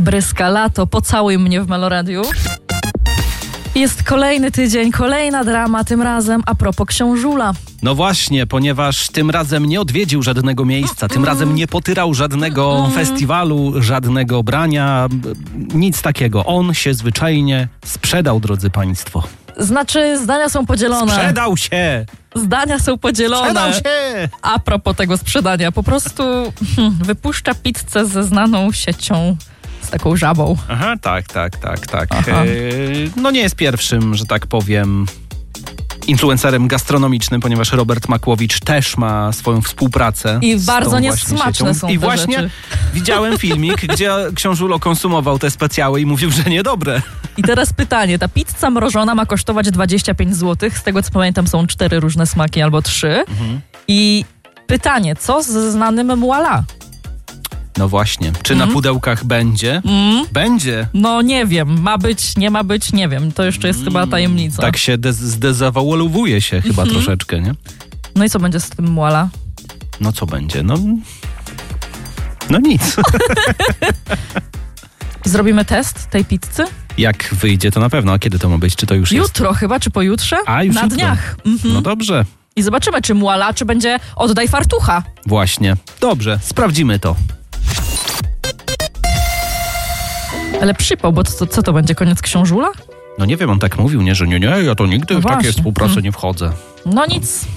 Bryska lato, pocałuj mnie w Meloradiu. Jest kolejny tydzień, kolejna drama, tym razem a propos książula. No właśnie, ponieważ tym razem nie odwiedził żadnego miejsca, tym razem nie potyrał żadnego festiwalu, żadnego brania, nic takiego. On się zwyczajnie sprzedał, drodzy państwo. Znaczy, zdania są podzielone. Sprzedał się! Zdania są podzielone. Sprzedał się! A propos tego sprzedania, po prostu wypuszcza pizzę ze znaną siecią, z taką żabą. Aha, tak. Aha. No nie jest pierwszym, że tak powiem, influencerem gastronomicznym, ponieważ Robert Makłowicz też ma swoją współpracę. I z bardzo tą niesmaczne właśnie są I te właśnie rzeczy. widziałem filmik, gdzie książulo konsumował te specjały i mówił, że niedobre. I teraz pytanie, ta pizza mrożona ma kosztować 25 zł, z tego co pamiętam są 4 różne smaki albo 3. I pytanie, co z znanym Muala? No właśnie, czy na pudełkach będzie? Będzie. No nie wiem, ma być, nie ma być, nie wiem, to jeszcze jest chyba tajemnica. Tak się zdezawualowuje się chyba troszeczkę, nie? No i co będzie z tym Muala? No co będzie? No nic. Zrobimy test tej pizzy? Jak wyjdzie, to na pewno. A kiedy to ma być? Czy to już jest? Jutro chyba, czy pojutrze? A, już na jutro. dniach. No dobrze. I zobaczymy, czy Muala, czy będzie oddaj fartucha. Właśnie. Dobrze, sprawdzimy to. Ale przypał, bo co to będzie, koniec książula? No nie wiem, on tak mówił, nie, że nie, ja to nigdy No w takie właśnie. współprace nie wchodzę. No nic.